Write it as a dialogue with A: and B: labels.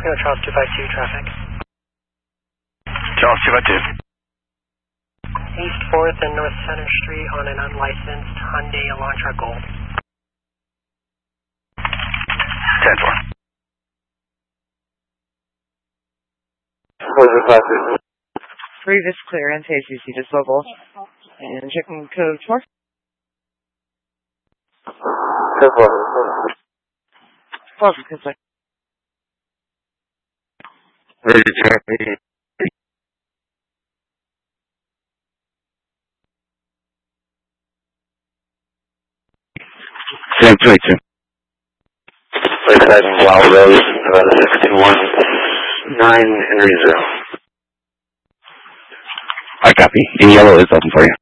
A: Clear Charles 252 traffic.
B: Charles 252.
A: East 4th and North Center Street on an unlicensed Hyundai Elantra Gold.
B: 10-4.
C: Previous clearance, ACC to Sobel. And checking code 4.
D: 10-4.
C: Welcome, good luck.
D: Ready to traffic. 10-22. Lakeside and Wild Rose, 621-9 Henry 0.
E: I copy. In yellow is open for you.